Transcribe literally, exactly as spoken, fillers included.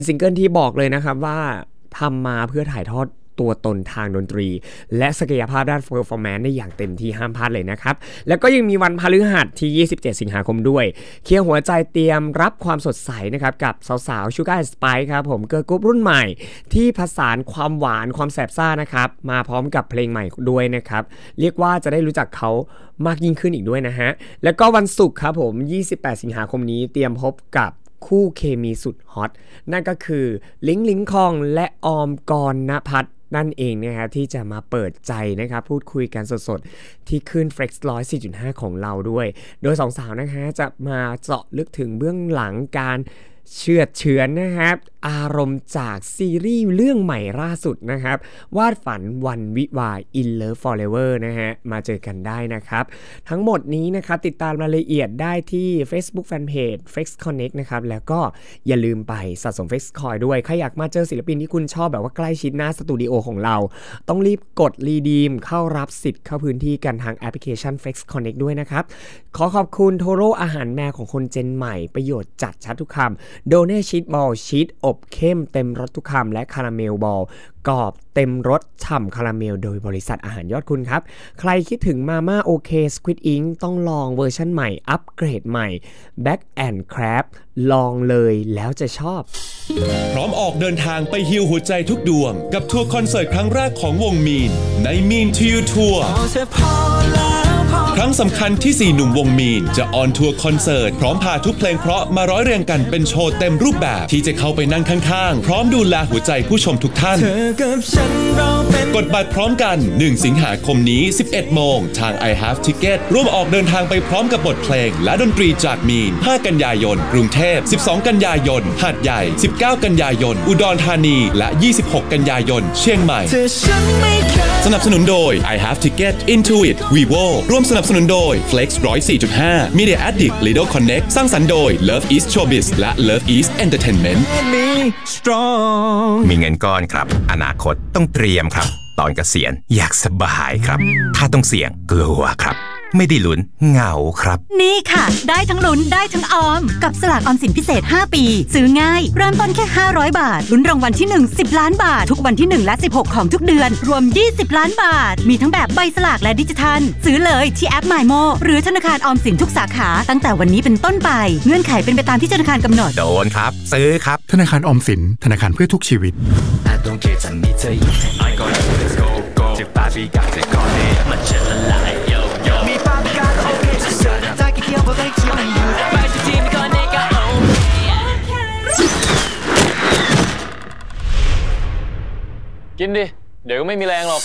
ซิงเกิลที่บอกเลยนะครับว่าทำมาเพื่อถ่ายทอดตัวตนทางดนตรีและศักยภาพด้าน performance ได้อย่างเต็มที่ห้ามพลาดเลยนะครับแล้วก็ยังมีวันพฤหัสที่ยี่สิบเจ็ดสิงหาคมด้วยเคียงหัวใจเตรียมรับความสดใสนะครับกับสาวๆ Sugar and Spice ครับผมเกิร์ลกรุ๊ปรุ่นใหม่ที่ผสานความหวานความแสบซ่านะครับมาพร้อมกับเพลงใหม่ด้วยนะครับเรียกว่าจะได้รู้จักเขามากยิ่งขึ้นอีกด้วยนะฮะแล้วก็วันศุกร์ครับผมยี่สิบแปดสิงหาคมนี้เตรียมพบกับคู่เคมีสุดฮอตนั่นก็คือลิงลิงคองและออมกรณภัทรนั่นเองนะครับที่จะมาเปิดใจนะครับพูดคุยกันสดๆที่ขึ้น Flex หนึ่งร้อยสี่จุดห้า ของเราด้วยโดยสองสาวนะคะจะมาเจาะลึกถึงเบื้องหลังการเชื่อเฉือนนะครับอารมณ์จากซีรีส์เรื่องใหม่ล่าสุดนะครับวาดฝันวันวิวา In Love Forever นะฮะมาเจอกันได้นะครับทั้งหมดนี้นะครับติดตามรายละเอียดได้ที่ Facebook Fanpage Flex Connect นะครับแล้วก็อย่าลืมไปสะสม Flex Coin ด้วยใครอยากมาเจอศิลปินที่คุณชอบแบบว่าใกล้ชิดหน้าสตูดิโอของเราต้องรีบกดรีดีมเข้ารับสิทธิ์เข้าพื้นที่กันทางแอปพลิเคชัน Flex Connect ด้วยนะครับขอขอบคุณโทโร่อาหารแมวของคนเจนใหม่ประโยชน์จัดชัดทุกคำโดเน่ชีสบอลชีสอบเข้มเต็มรสทุกคำและคาราเมลบอลกรอบเต็มรสฉ่ำคาราเมลโดยบริษัทอาหารยอดคุณครับใครคิดถึงมาม่าโอเคสควิดอิงต้องลองเวอร์ชั่นใหม่อัปเกรดใหม่แบ็กแอนด์คราฟลองเลยแล้วจะชอบพร้อมออกเดินทางไปฮีลหัวใจทุกดวงกับทัวร์คอนเสิร์ตครั้งแรกของวงมีนในมีนทูยูทัวร์ครั้งสำคัญที่สี่หนุ่มวงมีนจะออนทัวร์คอนเสิร์ตพร้อมพาทุกเพลงเพราะมาร้อยเรียงกันเป็นโชว์เต็มรูปแบบที่จะเข้าไปนั่งข้างๆพร้อมดูแลหัวใจผู้ชมทุกท่านกดบัตรพร้อมกันหนึ่งสิงหาคมนี้ สิบเอ็ดโมงทาง I Have Ticket ร่วมออกเดินทางไปพร้อมกับบทเพลงและดนตรีจากมีนห้ากันยายนกรุงเทพสิบสองกันยายนหาดใหญ่สิบเก้ากันยายนอุดรธานีและยี่สิบหกกันยายนเชียงใหม่สนับสนุนโดย I Have Ticket Intuit Vivo ร่วมสนับสนุนโดย Flex หนึ่งร้อยสี่จุดห้า Media Addict Lido Connect สร้างสรรค์โดย Love East Showbiz และ Love East Entertainment มีเงินก้อนครับอนาคตต้องเตรียมครับตอนเกษียณอยากสบายครับถ้าต้องเสี่ยงกลัวครับไม่ได้ลุ้นเหงาครับนี่ค่ะได้ทั้งลุ้นได้ทั้งออมกับสลากออมสินพิเศษห้าปีซื้อง่ายเริ่มต้นแค่ห้าร้อยบาทลุ้นรางวัลที่หนึ่ง สิบล้านบาททุกวันที่หนึ่งและสิบหกของทุกเดือนรวมยี่สิบล้านบาทมีทั้งแบบใบสลากและดิจิทัลซื้อเลยที่แอป มายโม หรือธนาคารออมสินทุกสาขาตั้งแต่วันนี้เป็นต้นไปเงื่อนไขเป็นไปตามที่ธนาคารกำหนดโดนครับซื้อครับธนาคารออมสินธนาคารเพื่อทุกชีวิตกินดิเดี๋ยวก็ไม่มีแรงหรอก